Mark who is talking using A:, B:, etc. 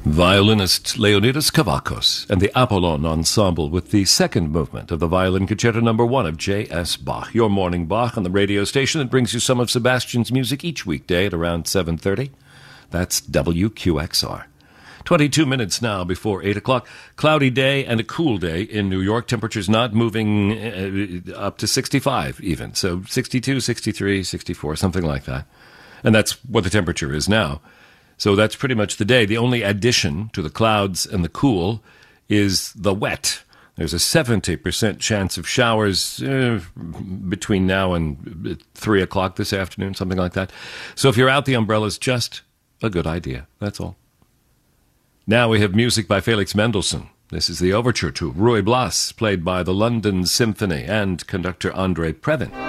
A: Violinist Leonidas Kavakos and the Apollon Ensemble with the second movement of the Violin Concerto No. 1 of J.S. Bach. Your morning Bach on the radio station that brings you some of Sebastian's music each weekday at around 7:30. That's WQXR. 22 minutes now before 8 o'clock. Cloudy day and a cool day in New York. Temperatures not moving up to 65 even. So 62, 63, 64, something like that. And that's what the temperature is now. So that's pretty much the day. The only addition to the clouds and the cool is the wet. There's a 70% chance of showers between now and 3 o'clock this afternoon, something like that. So if you're out, the umbrella's just a good idea. That's all. Now we have music by Felix Mendelssohn. This is the overture to Ruy Blas, played by the London Symphony and conductor André Previn.